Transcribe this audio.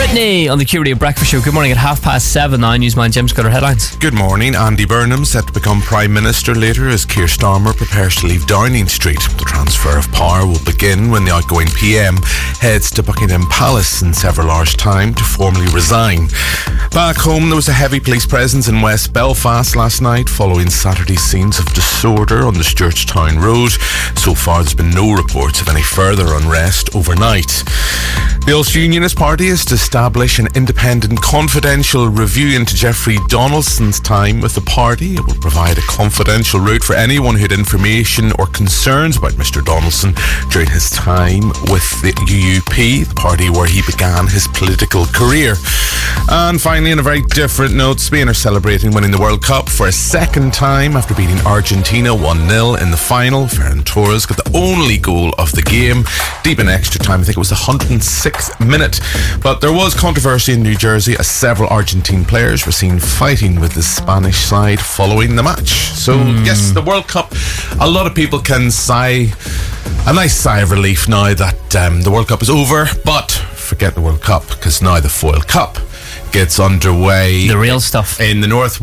Whitney on the Q Radio Breakfast Show. Good morning at 7:30 now. Newsman Jim's got our headlines. Good morning. Andy Burnham set to become Prime Minister later as Keir Starmer prepares to leave Downing Street. The transfer of power will begin when the outgoing PM heads to Buckingham Palace in several hours' time to formally resign. Back home, there was a heavy police presence in West Belfast last night following Saturday's scenes of disorder on the Stewartstown Road. So far, there's been no reports of any further unrest overnight. The Ulster Unionist Party is to establish an independent confidential review into Jeffrey Donaldson's time with the party. It will provide a confidential route for anyone who had information or concerns about Mr Donaldson during his time with the UUP, the party where he began his political career. And finally, on a very different note, Spain are celebrating winning the World Cup for a second time after beating Argentina 1-0 in the final. Ferran Torres got the only goal of the game. Deep in extra time, I think it was the 106th minute. But there was controversy in New Jersey as several Argentine players were seen fighting with the Spanish side following the match. So, yes, the World Cup, a lot of people can sigh a nice sigh of relief now that the World Cup is over. But forget the World Cup, because now the Foyle Cup gets underway. The real stuff. In the North